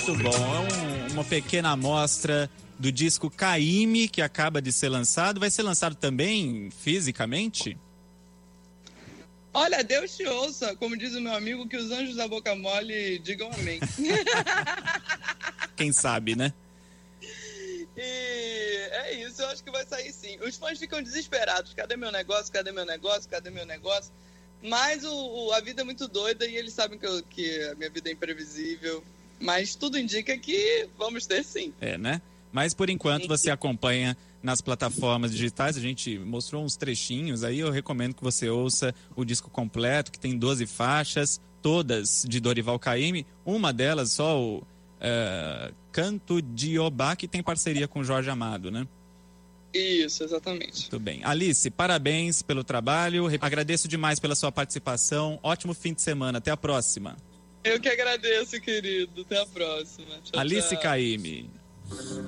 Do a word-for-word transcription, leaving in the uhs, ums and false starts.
Muito bom. É um, uma pequena amostra do disco Caymmi, que acaba de ser lançado. Vai ser lançado também fisicamente? Olha, Deus te ouça, como diz o meu amigo, que os anjos da boca mole digam amém. Quem sabe, né? E é isso, eu acho que vai sair sim. Os fãs ficam desesperados. Cadê meu negócio? Cadê meu negócio? Cadê meu negócio? Mas o, o, a vida é muito doida e eles sabem que, eu, que a minha vida é imprevisível. Mas tudo indica que vamos ter sim. É, né? Mas por enquanto Sim. você acompanha nas plataformas digitais. A gente mostrou uns trechinhos aí. Eu recomendo que você ouça o disco completo, que tem doze faixas, todas de Dorival Caymmi. Uma delas, só o uh, Canto de Obá, que tem parceria com Jorge Amado, né? Isso, exatamente. Muito bem. Alice, parabéns pelo trabalho. Agradeço demais pela sua participação. Ótimo fim de semana. Até a próxima. Eu que agradeço, querido. Até a próxima. Tchau, Alice tchau. Caymmi.